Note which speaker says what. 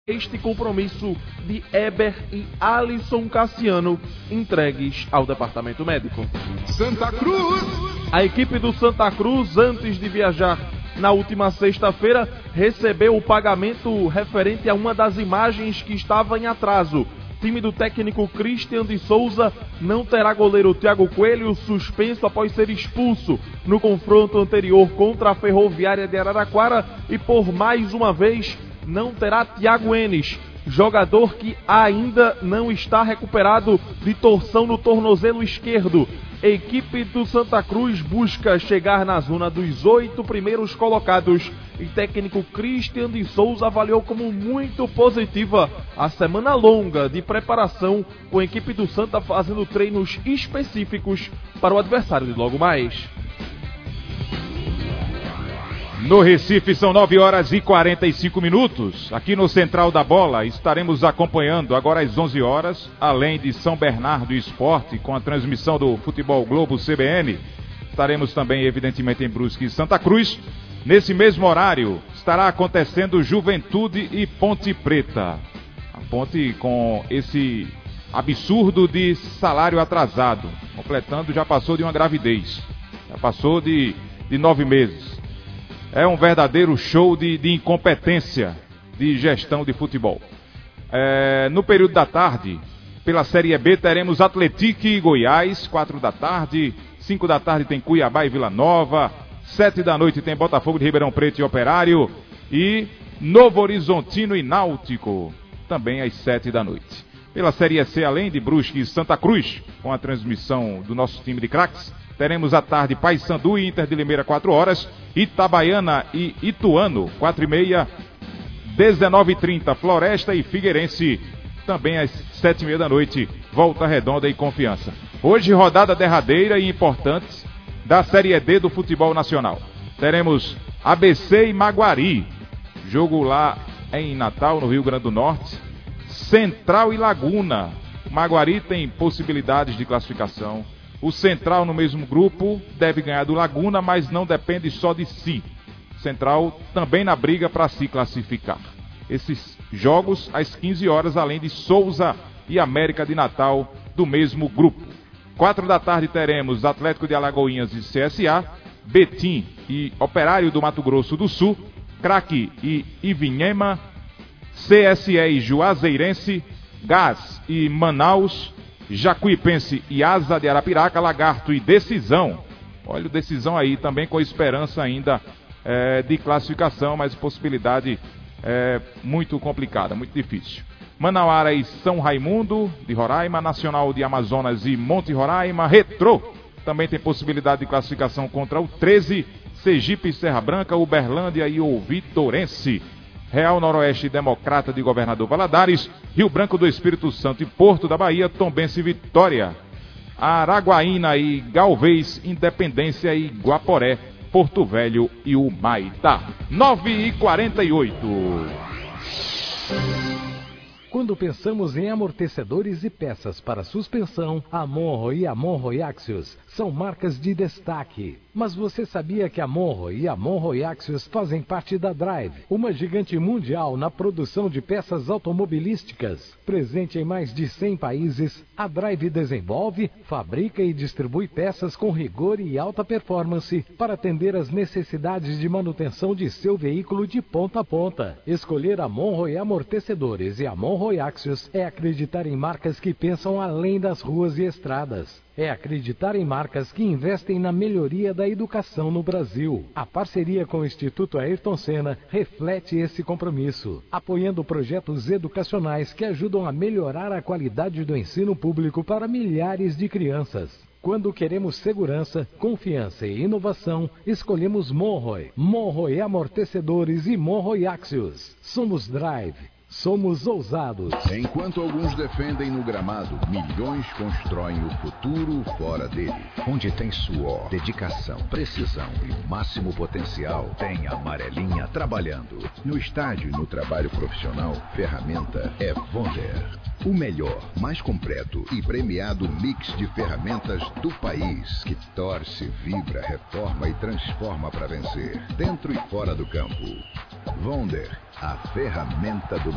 Speaker 1: este compromisso de Eber e Alisson Cassiano entregues ao departamento médico.
Speaker 2: Santa Cruz!
Speaker 1: A equipe do Santa Cruz, antes de viajar na última sexta-feira, recebeu o pagamento referente a uma das imagens que estava em atraso. O time do técnico Christian de Souza não terá goleiro Thiago Coelho, suspenso após ser expulso no confronto anterior contra a Ferroviária de Araraquara, e por mais uma vez não terá Thiago Enes, jogador que ainda não está recuperado de torção no tornozelo esquerdo. A equipe do Santa Cruz busca chegar na zona dos 8 primeiros colocados e técnico Christian de Souza avaliou como muito positiva a semana longa de preparação, com a equipe do Santa fazendo treinos específicos para o adversário de logo mais.
Speaker 3: No Recife são 9h45. Aqui no Central da Bola estaremos acompanhando agora às 11 horas, além de São Bernardo Esporte, com a transmissão do Futebol Globo CBN. Estaremos também, evidentemente, em Brusque e Santa Cruz. Nesse mesmo horário estará acontecendo Juventude e Ponte Preta. A Ponte com esse absurdo de salário atrasado, completando, já passou de uma gravidez, já passou de 9 meses. É um verdadeiro show de incompetência de gestão de futebol. No período da tarde, pela Série B, teremos Atlético e Goiás, 4 da tarde. 5 da tarde tem Cuiabá e Vila Nova. 7 da noite tem Botafogo de Ribeirão Preto e Operário. E Novo Horizontino e Náutico, também às 7 da noite. Pela Série C, além de Brusque e Santa Cruz, com a transmissão do nosso time de craques, teremos à tarde Paysandu e Inter de Limeira, 4 horas. Itabaiana e Ituano, 4h30. 19h30, Floresta e Figueirense, também às 7h30 da noite. Volta Redonda e Confiança. Hoje, rodada derradeira e importante da Série D do futebol nacional. Teremos ABC e Maguari, jogo lá em Natal, no Rio Grande do Norte. Central e Laguna. O Maguari tem possibilidades de classificação. O Central, no mesmo grupo, deve ganhar do Laguna, mas não depende só de si. Central também na briga para se classificar. Esses jogos às 15 horas, além de Souza e América de Natal, do mesmo grupo. 4 da tarde teremos Atlético de Alagoinhas e CSA, Betim e Operário do Mato Grosso do Sul, Craque e Ivinhema, CSE e Juazeirense, Gás e Manaus, Jacuipense e Asa de Arapiraca, Lagarto e Decisão. Olha o Decisão aí, também com esperança ainda de classificação, mas possibilidade muito complicada, muito difícil. Manauara e São Raimundo de Roraima, Nacional de Amazonas e Monte Roraima, Retrô também tem possibilidade de classificação contra o 13, Sergipe e Serra Branca, Uberlândia e o Vitorense. Real Noroeste Democrata de Governador Valadares, Rio Branco do Espírito Santo e Porto da Bahia, Tombense e Vitória. Araguaína e Galvez, Independência e Guaporé, Porto Velho e Humaitá. 9h48.
Speaker 4: Quando pensamos em amortecedores e peças para suspensão, a Monro e a Monro Axios são marcas de destaque. Mas você sabia que a Monro e a Monro Axios fazem parte da Drive, uma gigante mundial na produção de peças automobilísticas? Presente em mais de 100 países, a Drive desenvolve, fabrica e distribui peças com rigor e alta performance para atender às necessidades de manutenção de seu veículo de ponta a ponta. Escolher a Monro e Amortecedores e a Monro Axios é acreditar em marcas que pensam além das ruas e estradas. É acreditar em marcas que investem na melhoria da educação no Brasil. A parceria com o Instituto Ayrton Senna reflete esse compromisso, apoiando projetos educacionais que ajudam a melhorar a qualidade do ensino público para milhares de crianças. Quando queremos segurança, confiança e inovação, escolhemos Monroe. Monroe Amortecedores e Monroe Axios. Somos Drive. Somos ousados.
Speaker 2: Enquanto alguns defendem no gramado, milhões constroem o futuro fora dele.
Speaker 5: Onde tem suor, dedicação, precisão e o máximo potencial, tem a Amarelinha trabalhando.
Speaker 2: No estádio e no trabalho profissional, ferramenta é Wonder. O melhor, mais completo e premiado mix de ferramentas do país, que torce, vibra, reforma e transforma para vencer, dentro e fora do campo. Wonder, a ferramenta do